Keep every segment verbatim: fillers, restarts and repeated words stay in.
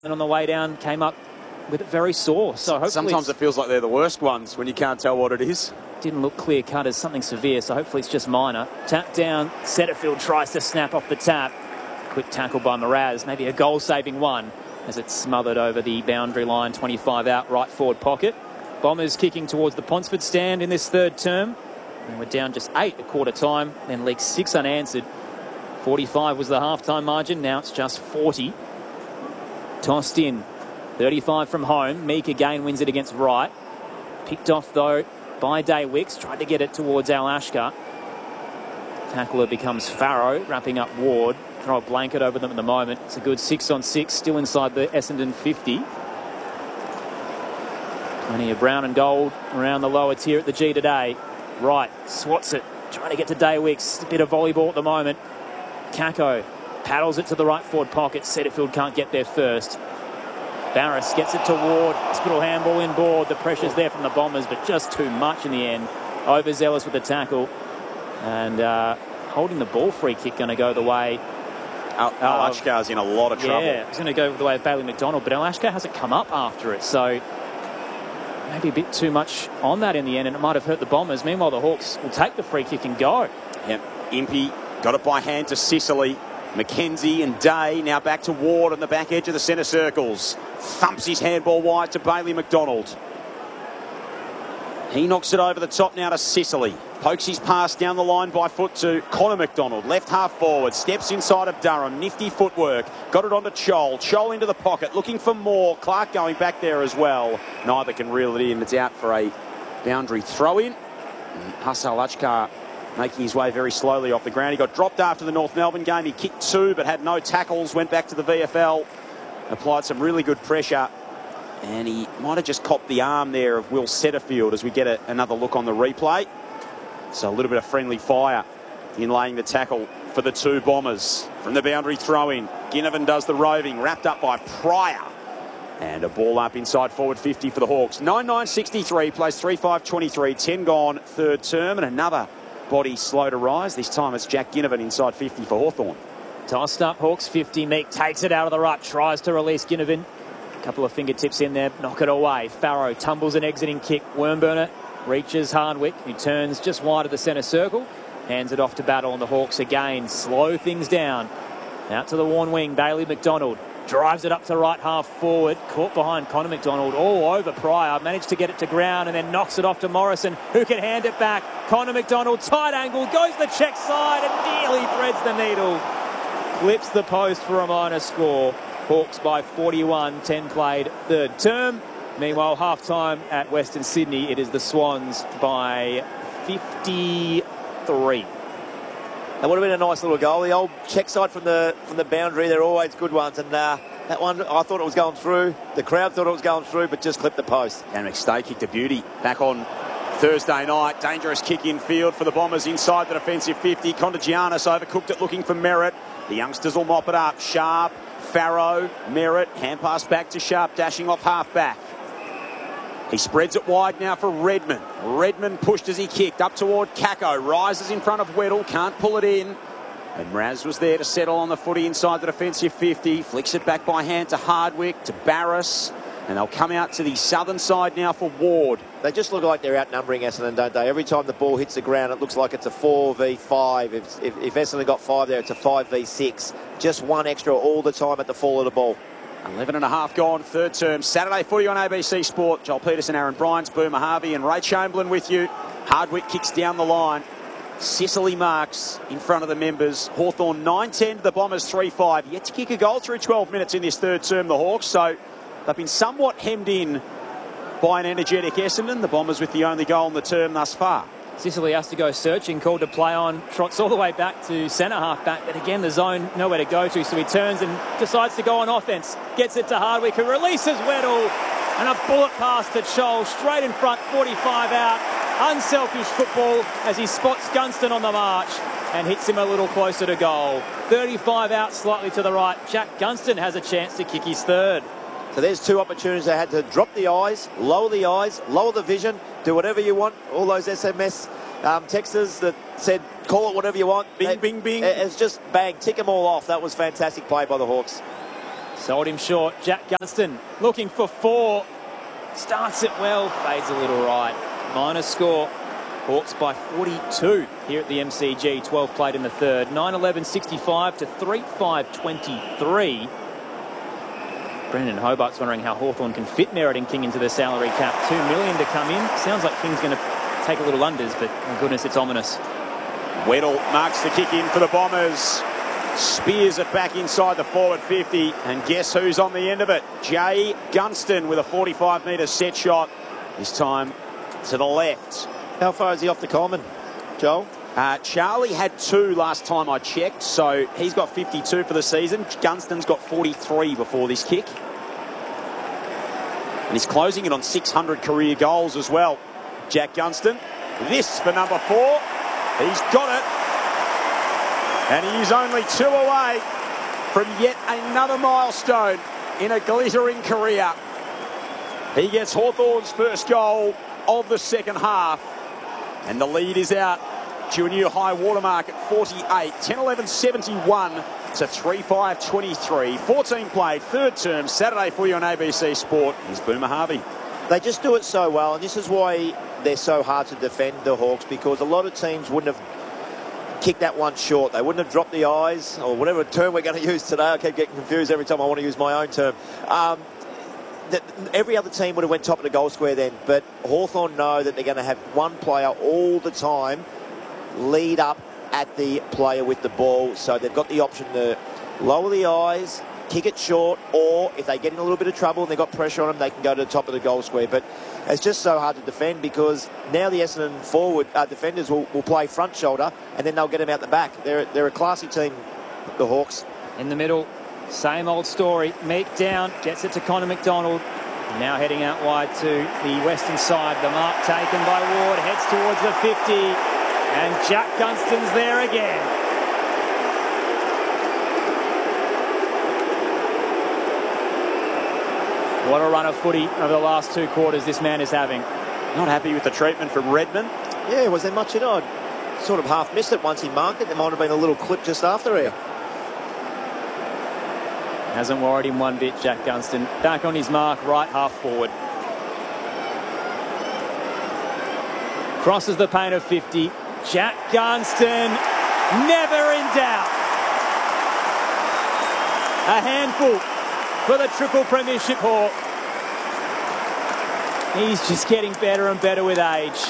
And on the way down, came up with it very sore. So hopefully sometimes it feels like they're the worst ones when you can't tell what it is. Didn't look clear cut as something severe, so hopefully it's just minor. Tap down, Setterfield tries to snap off the tap. Quick tackle by Mraz, maybe a goal-saving one as it's smothered over the boundary line, twenty-five out, right forward pocket. Bombers kicking towards the Ponsford stand in this third term. And we're down just eight at quarter time, then league six unanswered. forty-five was the half-time margin, now it's just forty. Tossed in, thirty-five from home. Meek again wins it against Wright. Picked off, though, by Day Wicks. Tried to get it towards Al Ashkar. Tackler becomes Farrow, wrapping up Ward. Throw a blanket over them at the moment. It's a good six on six, still inside the Essendon fifty. Plenty of brown and gold around the lower tier at the G today. Wright swats it, trying to get to Day Wicks. A bit of volleyball at the moment. Kako paddles it to the right forward pocket. Setterfield can't get there first. Barris gets it to Ward. Hospital handball inboard. The pressure's there from the Bombers, but just too much in the end. Overzealous with the tackle. And uh, holding the ball free kick going to go the way. Al, Al Ashkar's in a lot of trouble. Yeah, it's going to go the way of Bailey McDonald, but Al Ashkar hasn't come up after it, so maybe a bit too much on that in the end, and it might have hurt the Bombers. Meanwhile, the Hawks will take the free kick and go. Yep, Impey got it by hand to Sicily. McKenzie and Day now back to Ward on the back edge of the centre circles. Thumps his handball wide to Bailey McDonald. He knocks it over the top now to Sicily. Pokes his pass down the line by foot to Connor McDonald. Left half forward. Steps inside of Durham. Nifty footwork. Got it on to Chol. Chol into the pocket. Looking for more. Clark going back there as well. Neither can reel it in. It's out for a boundary throw-in. Hassan Lachkar making his way very slowly off the ground. He got dropped after the North Melbourne game. He kicked two but had no tackles. Went back to the V F L. Applied some really good pressure. And he might have just copped the arm there of Will Setterfield as we get a, another look on the replay. So a little bit of friendly fire in laying the tackle for the two Bombers. From the boundary throw-in, Ginnivan does the roving, wrapped up by Pryor. And a ball up inside forward fifty for the Hawks. nine nine sixty-three, plays three five twenty-three, ten gone third term, and another body slow to rise. This time it's Jack Ginnivan inside fifty for Hawthorn. Tossed up, Hawks fifty. Meek takes it out of the ruck, tries to release Ginnivan. A couple of fingertips in there, knock it away. Farrow tumbles an exiting kick. Wormburner reaches Hardwick, who turns just wide of the centre circle. Hands it off to Battle, and the Hawks again slow things down. Out to the worn wing, Bailey McDonald. Drives it up to right half forward. Caught behind Connor McDonald all over Pryor. Managed to get it to ground and then knocks it off to Morrison, who can hand it back. Connor McDonald, tight angle, goes the check side and nearly threads the needle. Clips the post for a minor score. Hawks by forty-one, ten played, third term. Meanwhile, half-time at Western Sydney, it is the Swans by fifty-three. That would have been a nice little goal. The old check side from the from the boundary, they're always good ones. And uh, that one, I thought it was going through. The crowd thought it was going through, but just clipped the post. And McStay kicked a beauty back on Thursday night. Dangerous kick in field for the Bombers inside the defensive fifty. Contagianis overcooked it looking for Merritt. The youngsters will mop it up. Sharp, Farrow, Merritt. Hand pass back to Sharp, dashing off half-back. He spreads it wide now for Redmond. Redmond pushed as he kicked up toward Kako. Rises in front of Weddle. Can't pull it in. And Raz was there to settle on the footy inside the defensive fifty. Flicks it back by hand to Hardwick, to Barris. And they'll come out to the southern side now for Ward. They just look like they're outnumbering Essendon, don't they? Every time the ball hits the ground, it looks like it's a four v five. If, if, if Essendon got five there, it's a five v six. Just one extra all the time at the fall of the ball. eleven and a half gone, third term. Saturday footy on A B C Sport. Joel Peterson, Aaron Bryans, Boomer Harvey and Ray Chamberlain with you. Hardwick kicks down the line. Sicily marks in front of the members. Hawthorn nine ten to the Bombers three five. Yet to kick a goal through twelve minutes in this third term, the Hawks. So they've been somewhat hemmed in by an energetic Essendon. The Bombers with the only goal in the term thus far. Sicily has to go searching, called to play on, trots all the way back to centre half back, but again the zone nowhere to go to, so he turns and decides to go on offence. Gets it to Hardwick, who releases Weddle, and a bullet pass to Chol, straight in front, forty-five out. Unselfish football as he spots Gunston on the march and hits him a little closer to goal. thirty-five out, slightly to the right. Jack Gunston has a chance to kick his third. So there's two opportunities. They had to drop the eyes, lower the eyes, lower the vision, do whatever you want. All those S M S um, texters that said, call it whatever you want. Bing, they, bing, bing. It's just bang, tick them all off. That was fantastic play by the Hawks. Sold him short. Jack Gunston looking for four. Starts it well, fades a little right. Minor score. Hawks by forty-two here at the M C G. twelve played in the third. nine eleven sixty-five to three five twenty-three. Brendan Hobart's wondering how Hawthorn can fit Merredin King into the salary cap. Two million to come in. Sounds like King's going to take a little unders, but my goodness, it's ominous. Weddle marks the kick in for the Bombers. Spears it back inside the forward fifty. And guess who's on the end of it? Jay Gunston with a forty-five metre set shot. This time to the left. How far is he off the common, Joel? Uh, Charlie had two last time I checked, so he's got fifty-two for the season. Gunston's got forty-three before this kick. And he's closing it on six hundred career goals as well. Jack Gunston. This for number four. He's got it. And he is only two away from yet another milestone in a glittering career. He gets Hawthorn's first goal of the second half. And the lead is out to a new high watermark at forty-eight. ten eleven seventy-one to three five twenty-three. fourteen played, third term, Saturday for you on A B C Sport. Here's Boomer Harvey. They just do it so well, and this is why they're so hard to defend, the Hawks, because a lot of teams wouldn't have kicked that one short. They wouldn't have dropped the eyes, or whatever term we're going to use today. I keep getting confused every time I want to use my own term. Um, that every other team would have went top of the goal square then, but Hawthorn know that they're going to have one player all the time lead up at the player with the ball, so they've got the option to lower the eyes, kick it short, or if they get in a little bit of trouble and they've got pressure on them, they can go to the top of the goal square. But it's just so hard to defend, because now the Essendon forward uh, defenders will, will play front shoulder, and then they'll get them out the back. They're, they're a classy team, the Hawks. In the middle, same old story. Meek down, gets it to Connor McDonald. Now heading out wide to the western side. The mark taken by Ward, heads towards the fifty. And Jack Gunston's there again. What a run of footy over the last two quarters this man is having. Not happy with the treatment from Redmond. Yeah, was there much in it? I sort of half missed it once he marked it. There might have been a little clip just after here. Hasn't worried him one bit, Jack Gunston. Back on his mark, right half forward. Crosses the paint of fifty. Jack Gunston, never in doubt. A handful for the triple premiership Hawk. He's just getting better and better with age.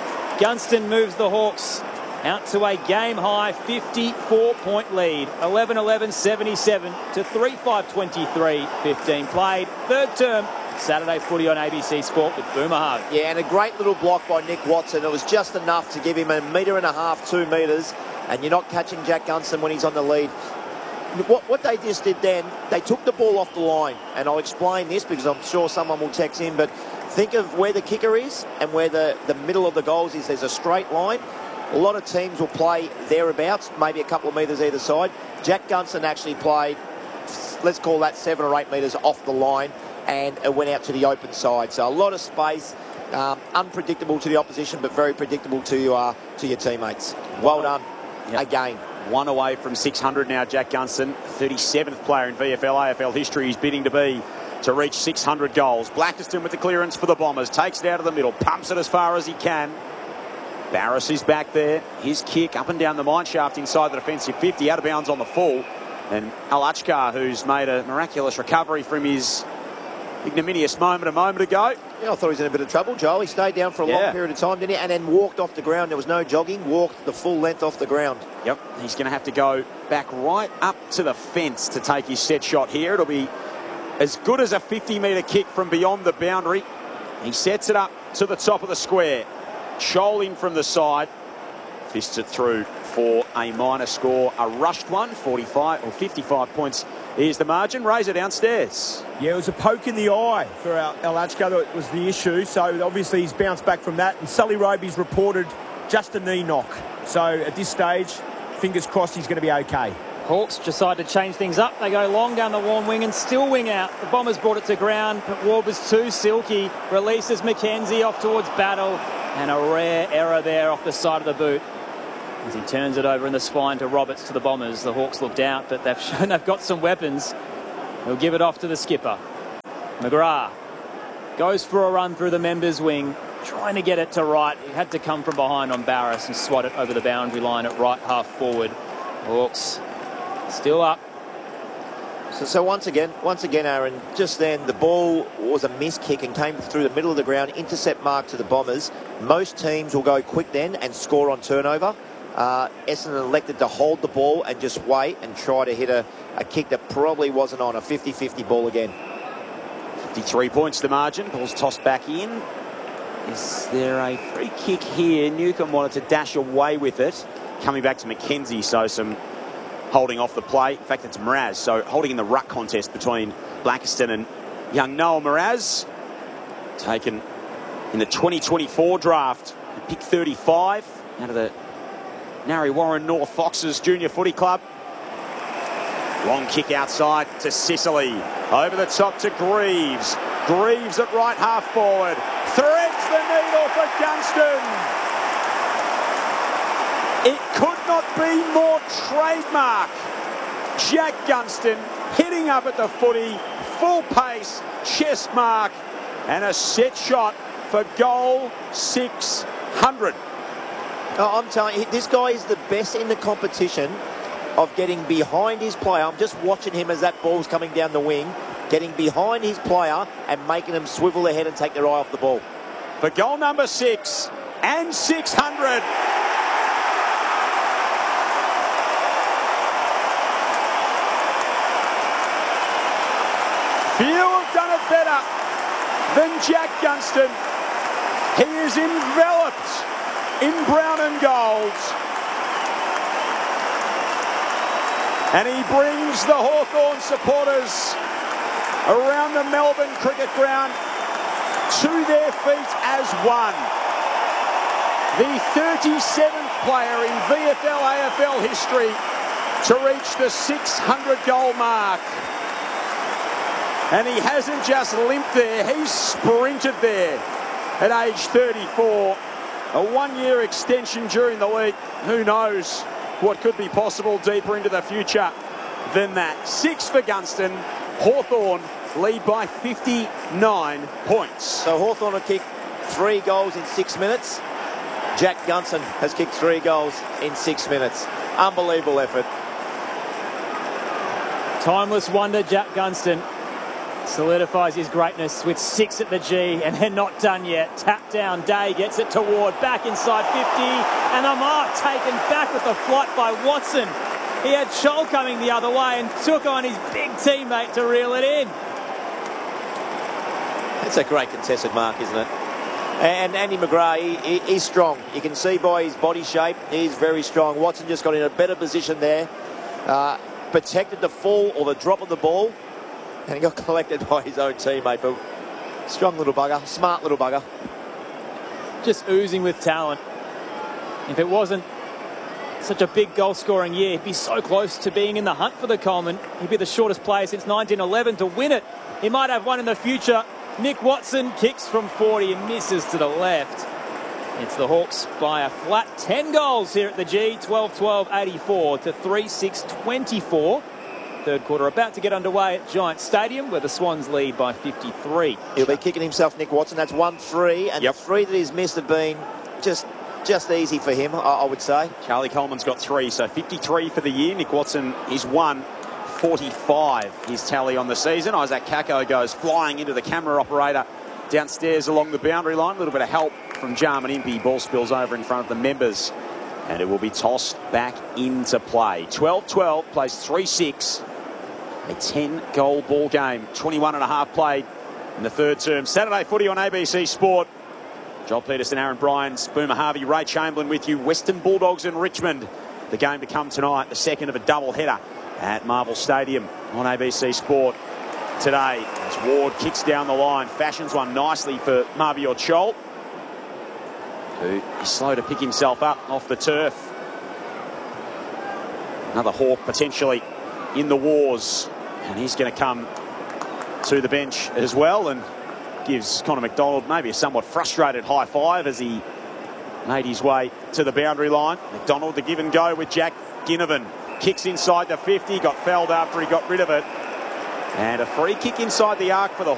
Gunston moves the Hawks out to a game-high fifty-four point lead. eleven eleven seventy-seven to three five twenty-three. fifteen played. Third term. Saturday footy on A B C Sport with Boomer Harvey. Yeah, and a great little block by Nick Watson. It was just enough to give him a metre and a half, two metres, and you're not catching Jack Gunston when he's on the lead. What, what they just did then, they took the ball off the line, and I'll explain this because I'm sure someone will text in, but think of where the kicker is and where the, the middle of the goals is. There's a straight line. A lot of teams will play thereabouts, maybe a couple of metres either side. Jack Gunston actually played, let's call that seven or eight metres off the line, and it went out to the open side. So a lot of space, um, unpredictable to the opposition, but very predictable to, uh, to your teammates. Well done, yep. Again. One away from six hundred now, Jack Gunston. thirty-seventh player in V F L, A F L history. He's bidding to be to reach six hundred goals. Blackiston with the clearance for the Bombers. Takes it out of the middle, pumps it as far as he can. Barris is back there. His kick up and down the mine shaft inside the defensive fifty, out of bounds on the full. And Al Achkar, who's made a miraculous recovery from his ignominious moment a moment ago. Yeah, I thought he was in a bit of trouble, Joel. He stayed down for a yeah. long period of time, didn't he? And then walked off the ground. There was no jogging. Walked the full length off the ground. Yep. He's going to have to go back right up to the fence to take his set shot here. It'll be as good as a fifty metre kick from beyond the boundary. He sets it up to the top of the square. Scholl in from the side. Fists it through for a minor score. A rushed one, forty-five or fifty-five points. Here's the margin. Raise it downstairs. Yeah, it was a poke in the eye for El Achkar that was the issue. So obviously he's bounced back from that. And Sully Roby's reported just a knee knock. So at this stage, fingers crossed he's going to be okay. Hawks decide to change things up. They go long down the warm wing and still wing out. The Bombers brought it to ground, but Ward was too silky. Releases McKenzie off towards Battle. And a rare error there off the side of the boot as he turns it over in the spine to Roberts to the Bombers. The Hawks looked out, but they've shown they've got some weapons. He'll give it off to the skipper. McGrath goes for a run through the members' wing, trying to get it to right. He had to come from behind on Barrass and swat it over the boundary line at right half forward. Hawks still up. So, so once again, once again, Aaron, just then the ball was a miss kick and came through the middle of the ground, intercept mark to the Bombers. Most teams will go quick then and score on turnover. Uh, Essendon elected to hold the ball and just wait and try to hit a, a kick that probably wasn't on, a fifty fifty ball again. fifty-three points the margin. Ball's tossed back in. Is there a free kick here? Newcombe wanted to dash away with it. Coming back to McKenzie, so some holding off the play. In fact, it's Mraz, so holding in the ruck contest between Blackiston and young Noah Mraz. Taken in the twenty twenty-four draft, pick thirty-five out of the Narre Warren North Foxes Junior Footy Club. Long kick outside to Sicily. Over the top to Greaves. Greaves at right half forward. Threads the needle for Gunston. It could not be more trademark. Jack Gunston hitting up at the footy. Full pace, chest mark, and a set shot for goal six hundred. Oh, I'm telling you, this guy is the best in the competition of getting behind his player. I'm just watching him as that ball's coming down the wing, getting behind his player and making them swivel their head and take their eye off the ball. For goal number six and six hundred. Few have done it better than Jack Gunston. He is enveloped in brown and gold. And he brings the Hawthorn supporters around the Melbourne Cricket Ground to their feet as one. The thirty-seventh player in V F L A F L history to reach the six hundred goal mark. And he hasn't just limped there, he's sprinted there at age thirty-four. A one-year extension during the week. Who knows what could be possible deeper into the future than that. Six for Gunston. Hawthorn lead by fifty-nine points. So Hawthorn have kicked three goals in six minutes. Jack Gunston has kicked three goals in six minutes. Unbelievable effort. Timeless wonder, Jack Gunston solidifies his greatness with six at the G, and they're not done yet. Tap down, Day gets it toward, back inside fifty, and a mark taken back with the flight by Watson. He had Chol coming the other way and took on his big teammate to reel it in. It's a great contested mark, isn't it? And Andy McGrath, he, he, he's strong. You can see by his body shape, he's very strong. Watson just got in a better position there, uh, protected the fall or the drop of the ball, and he got collected by his own teammate. But strong little bugger, smart little bugger. Just oozing with talent. If it wasn't such a big goal-scoring year, he'd be so close to being in the hunt for the Coleman. He'd be the shortest player since nineteen eleven to win it. He might have one in the future. Nick Watson kicks from forty and misses to the left. It's the Hawks by a flat ten goals here at the G. twelve twelve eighty-four to three six twenty-four. Third quarter about to get underway at Giant Stadium, where the Swans lead by fifty-three. He'll be kicking himself, Nick Watson. That's one three, and yep. the three that he's missed have been just just easy for him, I, I would say. Charlie Coleman's got three, so fifty-three for the year. Nick Watson is one. forty-five, his tally on the season. Isaac Kako goes flying into the camera operator downstairs along the boundary line. A little bit of help from Jarman Impey. Ball spills over in front of the members, and it will be tossed back into play. twelve twelve plays three six. A ten-goal ball game. twenty-one and a half played in the third term. Saturday footy on A B C Sport. Joel Peterson, Aaron Bryan, Boomer Harvey, Ray Chamberlain with you. Western Bulldogs and Richmond. The game to come tonight, the second of a double-header at Marvel Stadium on A B C Sport today. As Ward kicks down the line, fashions one nicely for Mabior Chol, who is slow to pick himself up off the turf. Another Hawk potentially in the wars, and he's going to come to the bench as well and gives Connor McDonald maybe a somewhat frustrated high five as he made his way to the boundary line. McDonald the give and go with Jack Ginnivan. Kicks inside the fifty, got fouled after he got rid of it. And a free kick inside the arc for the